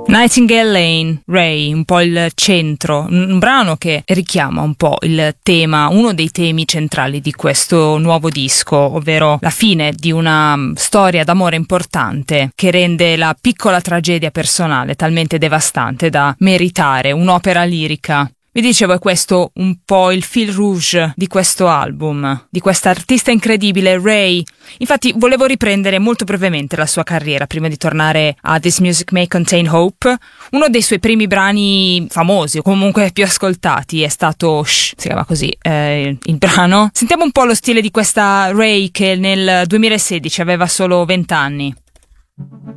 Nightingale Lane, Ray, un po' il centro, un brano che richiama un po' il tema, uno dei temi centrali di questo nuovo disco, ovvero la fine di una storia d'amore importante che rende la piccola tragedia personale talmente devastante da meritare un'opera lirica. Vi dicevo, è questo un po' il fil rouge di questo album, di questa artista incredibile, Ray. Infatti volevo riprendere molto brevemente la sua carriera prima di tornare a This Music May Contain Hope. Uno dei suoi primi brani famosi, o comunque più ascoltati, è stato Shh, si chiama così il brano. Sentiamo un po' lo stile di questa Ray che nel 2016 aveva solo 20 anni.